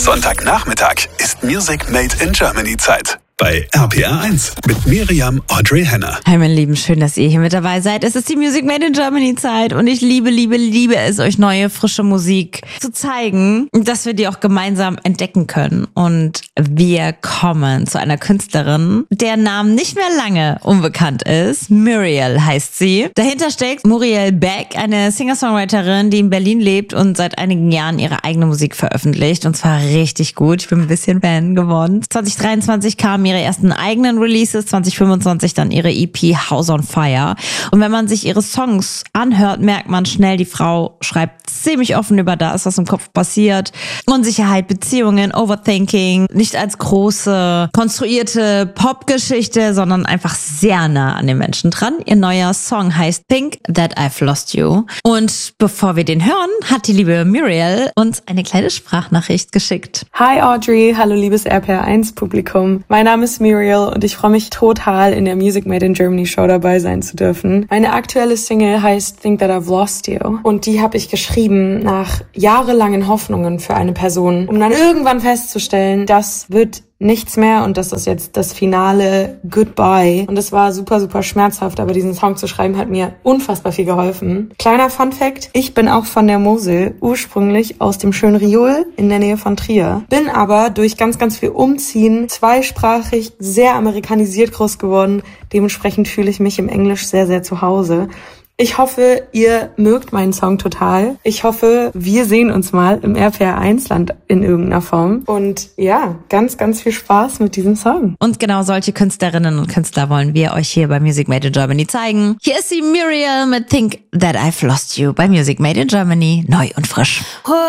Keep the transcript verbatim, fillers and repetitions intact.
Sonntagnachmittag ist Music Made in Germany Zeit. Bei R P R eins mit Miriam Audrey Henner. Hi meine Lieben, schön, dass ihr hier mit dabei seid. Es ist die Music Made in Germany Zeit und ich liebe, liebe, liebe es, euch neue, frische Musik zu zeigen, dass wir die auch gemeinsam entdecken können. Und wir kommen zu einer Künstlerin, deren Name nicht mehr lange unbekannt ist. Muriel heißt sie. Dahinter steckt Muriel Beck, eine Singer-Songwriterin, die in Berlin lebt und seit einigen Jahren ihre eigene Musik veröffentlicht. Und zwar richtig gut. Ich bin ein bisschen Fan geworden. zwanzig dreiundzwanzig kam ihre ersten eigenen Releases, zwanzig fünfundzwanzig dann ihre E P House on Fire. Und wenn man sich ihre Songs anhört, merkt man schnell, die Frau schreibt ziemlich offen über das, was im Kopf passiert. Unsicherheit, Beziehungen, Overthinking, nicht als große, konstruierte Popgeschichte, sondern einfach sehr nah an den Menschen dran. Ihr neuer Song heißt Think That I've Lost You. Und bevor wir den hören, hat die liebe Muriel uns eine kleine Sprachnachricht geschickt. Hi Audrey, hallo liebes R P R eins Publikum. Mein Name ist Muriel und ich freue mich total, in der Music Made in Germany Show dabei sein zu dürfen. Meine aktuelle Single heißt Think That I've Lost You und die habe ich geschrieben nach jahrelangen Hoffnungen für eine Person, um dann irgendwann festzustellen, das wird nichts mehr und das ist jetzt das finale Goodbye. Und es war super, super schmerzhaft, aber diesen Song zu schreiben hat mir unfassbar viel geholfen. Kleiner Funfact, ich bin auch von der Mosel, ursprünglich aus dem schönen Rieul in der Nähe von Trier. Bin aber durch ganz, ganz viel Umziehen zweisprachig sehr amerikanisiert groß geworden. Dementsprechend fühle ich mich im Englisch sehr, sehr zu Hause. Ich hoffe, ihr mögt meinen Song total. Ich hoffe, wir sehen uns mal im R P R eins Land in irgendeiner Form. Und ja, ganz, ganz viel Spaß mit diesem Song. Und genau solche Künstlerinnen und Künstler wollen wir euch hier bei Music Made in Germany zeigen. Hier ist sie, Muriel mit Think That I've Lost You bei Music Made in Germany. Neu und frisch.